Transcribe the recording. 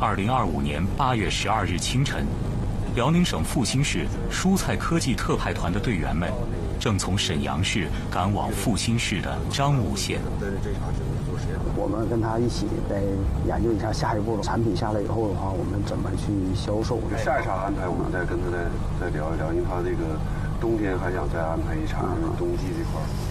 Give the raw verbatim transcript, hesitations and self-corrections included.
二零二五年八月十二日清晨，辽宁省阜新市蔬菜科技特派团的队员们正从沈阳市赶往阜新市的张武县。 我们跟他一起再研究一下下一步产品下来以后的话，我们怎么去销售。 下一场安排我们再跟他再再聊一聊，因为他这个冬天还想再安排一场冬季这块。